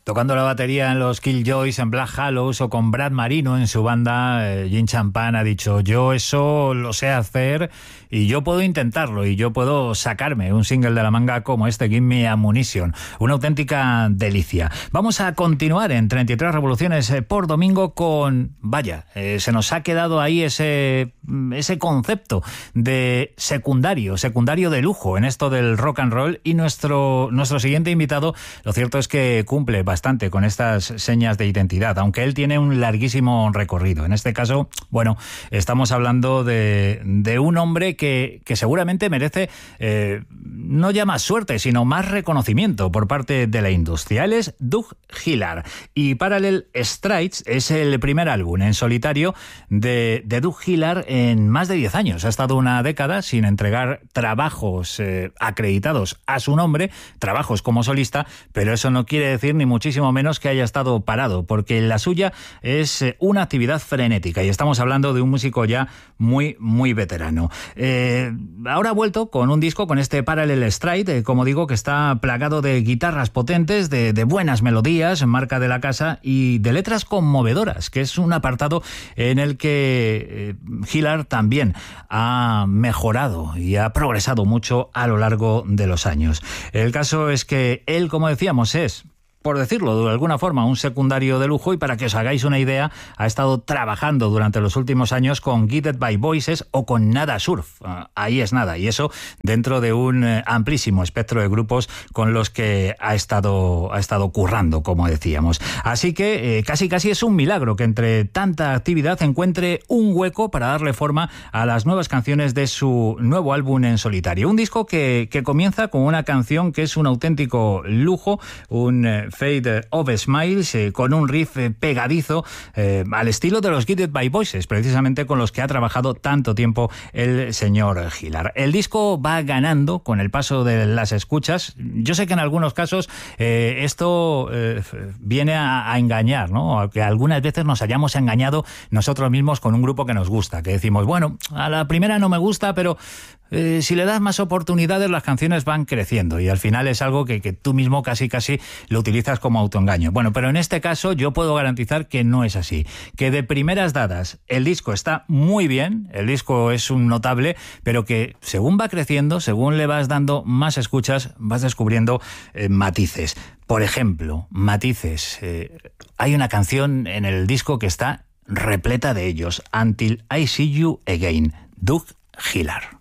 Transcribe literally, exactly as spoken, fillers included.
Tocando la batería en los Killjoys, en Black Hallows o con Brad Marino en su banda, eh, Jim Champagne ha dicho: yo eso lo sé hacer y yo puedo intentarlo y yo puedo sacarme un single de la manga como este, Give Me Ammunition. Una auténtica delicia. Vamos a continuar en treinta y tres revoluciones por domingo con, vaya, eh, se nos ha quedado ahí ese, ese concepto de secundario, secundario de lujo en esto del rock and roll, y nuestro, nuestro siguiente invitado, lo cierto es que cumple bastante con estas señas de identidad, aunque él tiene un larguísimo recorrido. En este caso, bueno, estamos hablando de, de un hombre que, que seguramente merece eh, no ya más suerte, sino más reconocimiento por parte de la industria. Él es Doug Hillard, y Parallel Strides es el primer álbum en solitario de, de Doug Hillard en más de diez años. Ha estado una década sin entregar trabajos eh, acreditados a su nombre, trabajos como solista, pero eso no quiere decir ni muchísimo menos que haya estado parado, porque la suya es una actividad frenética, y estamos hablando de un músico ya muy, muy veterano. Eh, ahora ha vuelto con un disco, con este Parallel Stride, eh, como digo, que está plagado de guitarras potentes, de, de buenas melodías, marca de la casa, y de letras conmovedoras, que es un apartado en el que eh, Hillard también ha mejorado y ha progresado mucho a lo largo de los años. El caso es que él, como decíamos, es, por decirlo de alguna forma, un secundario de lujo, y para que os hagáis una idea, ha estado trabajando durante los últimos años con Guided by Voices o con Nada Surf. Ahí es nada, y eso dentro de un amplísimo espectro de grupos con los que ha estado, ha estado currando, como decíamos. Así que eh, casi casi es un milagro que entre tanta actividad encuentre un hueco para darle forma a las nuevas canciones de su nuevo álbum en solitario. Un disco que, que comienza con una canción que es un auténtico lujo, un eh, Fade of Smiles, eh, con un riff eh, pegadizo eh, al estilo de los Guided by Voices, precisamente con los que ha trabajado tanto tiempo el señor Hillard. El disco va ganando con el paso de las escuchas. Yo sé que en algunos casos eh, esto eh, viene a, a engañar, ¿no? Que algunas veces nos hayamos engañado nosotros mismos con un grupo que nos gusta, que decimos, bueno, a la primera no me gusta, pero Eh, si le das más oportunidades, las canciones van creciendo, y al final es algo que, que tú mismo casi casi lo utilizas como autoengaño. Bueno, pero en este caso yo puedo garantizar que no es así, que de primeras dadas el disco está muy bien, el disco es un notable, pero que según va creciendo, según le vas dando más escuchas, vas descubriendo eh, matices. Por ejemplo, matices. Eh, hay una canción en el disco que está repleta de ellos, Until I See You Again, Doug Hillard.